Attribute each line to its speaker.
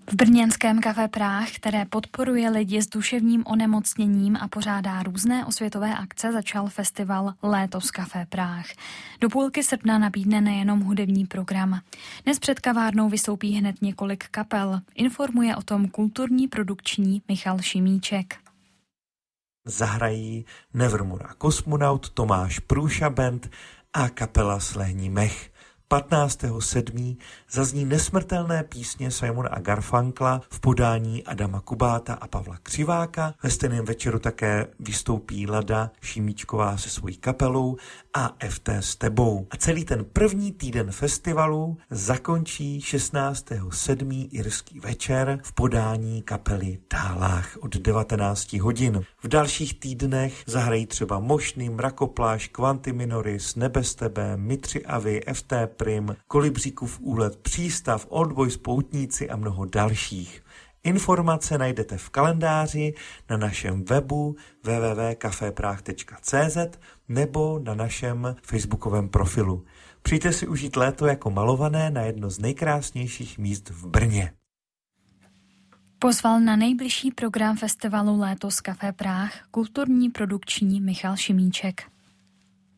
Speaker 1: V brněnském Café Práh, které podporuje lidi s duševním onemocněním a pořádá různé osvětové akce, začal festival Léto z Café Práh. Do půlky srpna nabídne nejenom hudební program. Dnes před kavárnou vystoupí hned několik kapel. Informuje o tom kulturní produkční Michal Šimíček.
Speaker 2: Zahrají Nevermore a Kosmonaut, Tomáš Průša Band a kapela Slehní mech. 15.7. zazní nesmrtelné písně Simona a Garfunkla v podání Adama Kubáta a Pavla Křiváka. Ve stejném večeru také vystoupí Lada Šimíčková se svojí kapelou a FT s tebou. A celý ten první týden festivalu zakončí 16.7. irský večer v podání kapely Dálách od 19 hodin. V dalších týdnech zahrají třeba Mošny, Mrakoplášť, Quanti Minoris, Nebe s tebe, Mitři Avy, FT Prim, Kolibříkův úlet, Přístav, Oldboys Poutníci a mnoho dalších. Informace najdete v kalendáři na našem webu www.cafeprah.cz nebo na našem facebookovém profilu. Přijďte si užít léto jako malované na jedno z nejkrásnějších míst v Brně.
Speaker 1: Pozval na nejbližší program festivalu Léto z Café Práh kulturní produkční Michal Šimíček.